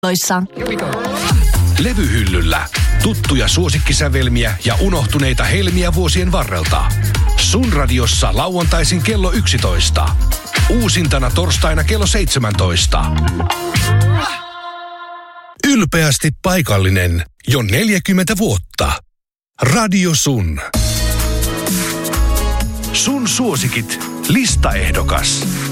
Levyhyllyllä. Tuttuja suosikkisävelmiä ja unohtuneita helmiä vuosien varrelta. Sun radiossa lauantaisin kello 11. Uusintana torstaina kello 17. Ylpeästi paikallinen jo 40 vuotta. Radio Sun. Sun suosikit. Listaehdokas.